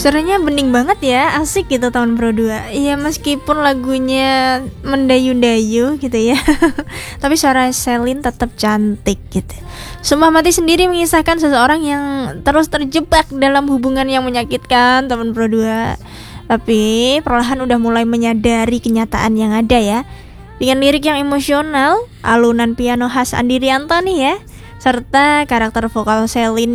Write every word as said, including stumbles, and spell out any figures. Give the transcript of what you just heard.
Suaranya bening banget ya, asik gitu tahun Pro dua. Iya meskipun lagunya mendayu-dayu gitu ya. Tapi suara Selin tetap cantik gitu. Sumpah Mati sendiri mengisahkan seseorang yang terus terjebak dalam hubungan yang menyakitkan tahun Pro dua. Tapi perlahan udah mulai menyadari kenyataan yang ada ya. Dengan lirik yang emosional, alunan piano khas Andi Rianto nih ya, serta karakter vokal Selin